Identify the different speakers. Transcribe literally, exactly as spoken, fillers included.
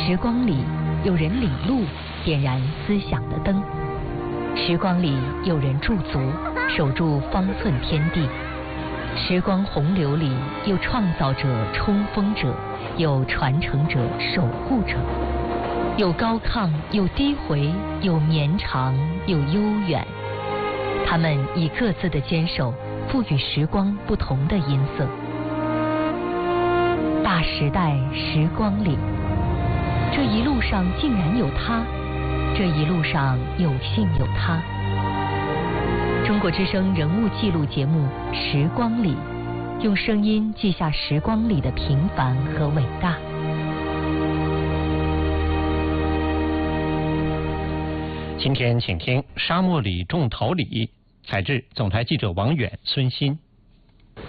Speaker 1: 时光里有人领路，点燃思想的灯；时光里有人驻足，守住方寸天地。时光洪流里有创造者、冲锋者，有传承者、守护者，有高亢，有低回，有绵长，有悠远。他们以各自的坚守，赋予时光不同的音色。大时代时光里，这一路上竟然有他，这一路上有幸有他。中国之声人物记录节目《时光里》，用声音记下时光里的平凡和伟大。
Speaker 2: 今天请听《沙漠里种桃李》，采自总台记者王远、孙鑫。